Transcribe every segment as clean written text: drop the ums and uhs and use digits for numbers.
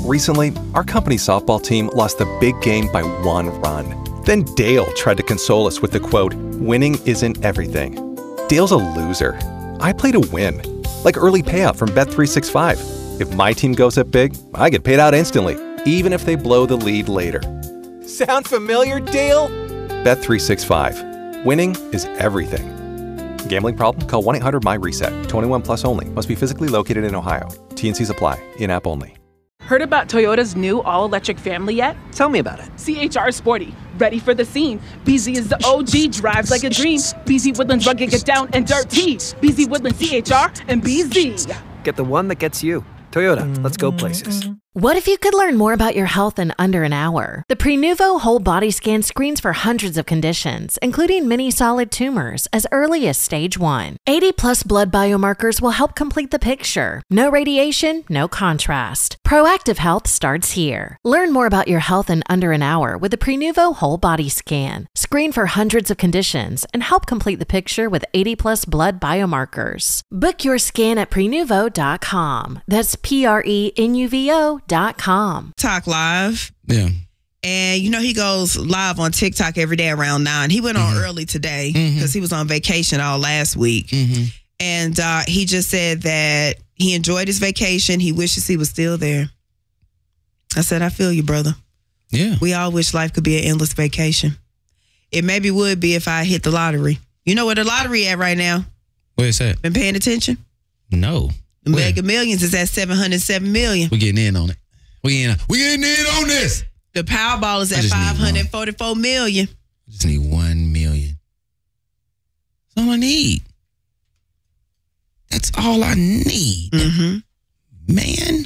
Recently, our company's softball team lost the big game by 1 run. Then Dale tried to console us with the quote, "Winning isn't everything." Dale's a loser. I play to win, like early payout from Bet365. If my team goes up big, I get paid out instantly, even if they blow the lead later. Sound familiar, Dale? Bet365. Winning is everything. Gambling problem? Call 1-800-MY-RESET. 21 plus only. Must be physically located in Ohio. T&Cs apply. In-app only. Heard about Toyota's new all-electric family yet? Tell me about it. CHR Sporty. Ready for the scene. BZ is the OG, drives like a dream. BZ Woodlands rugged, get down and dirty. BZ Woodlands CHR and BZ. Get the one that gets you. Toyota, let's go places. What if you could learn more about your health in under an hour? The Prenuvo whole body scan screens for hundreds of conditions, including many solid tumors, as early as stage 1. 80+ blood biomarkers will help complete the picture. No radiation, no contrast. Proactive health starts here. Learn more about your health in under an hour with the Prenuvo whole body scan. Screen for hundreds of conditions and help complete the picture with 80+ blood biomarkers. Book your scan at Prenuvo.com. That's Prenuvo.com. Talk live. Yeah. And you know he goes live on TikTok every day around 9. He went on early today because he was on vacation all last week. And he just said that he enjoyed his vacation. He wishes he was still there. I said, I feel you, brother. Yeah. We all wish life could be an endless vacation. It maybe would be if I hit the lottery. You know where the lottery at right now? Where's that? Been paying attention? No. The Mega Millions is at $707 million. We're getting in on it. We getting in on this. The Powerball is at $544 million. I just need 1 million. That's all I need. That's all I need. Man.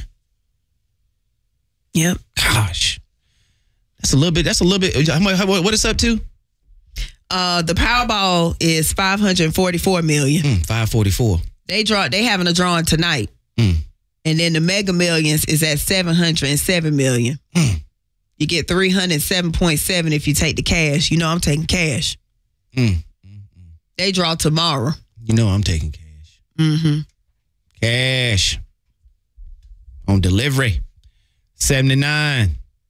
Yep. Gosh. That's a little bit. What it's up to? The Powerball is $544 million. 544. They having a drawing tonight. And then the Mega Millions is at $707 million. You get 307.7 if you take the cash. You know I'm taking cash. They draw tomorrow. You know I'm taking cash. Cash. On delivery. 79.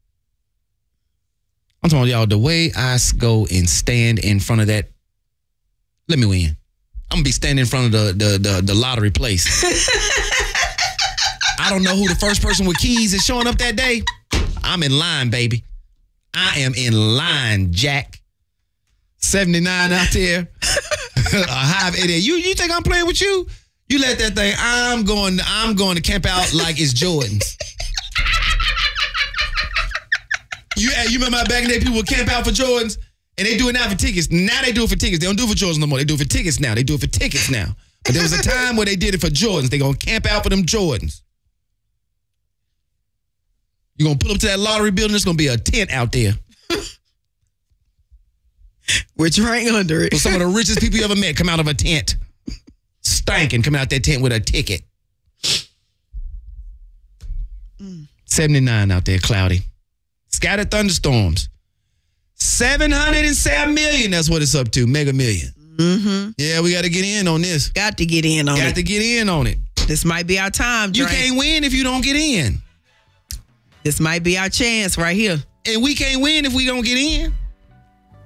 I'm talking about y'all, the way I go and stand in front of that. Let me win. I'm gonna be standing in front of the lottery place. I don't know who the first person with keys is showing up that day. I'm in line, baby. I am in line, Jack. 79 out there. A hive idiot. You think I'm playing with you? You let that thing. I'm going to camp out like it's Jordans. You remember back in the day, people would camp out for Jordans? And they do it now for tickets. Now they do it for tickets. They don't do it for Jordans no more. They do it for tickets now. But there was a time where they did it for Jordans. They gonna camp out for them Jordans. You're gonna pull up to that lottery building. There's gonna be a tent out there. With right under it. So some of the richest people you ever met come out of a tent. Stanking, come out that tent with a ticket. 79 out there, cloudy. Scattered thunderstorms. 707 million, that's what it's up to. Mega Million. Yeah, we got to get in on this. Got to get in on it. Got to get in on it. This might be our time, Drake. You can't win if you don't get in. This might be our chance right here. And we can't win if we don't get in.